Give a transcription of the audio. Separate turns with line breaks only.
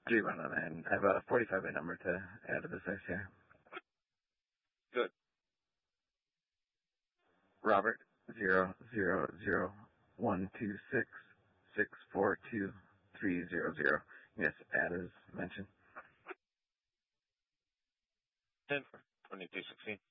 do run on that, and I have a 45-bit number to add to this ICI.
Good.
Robert 0001266422300. Yes, add as mentioned.
10 for 2216.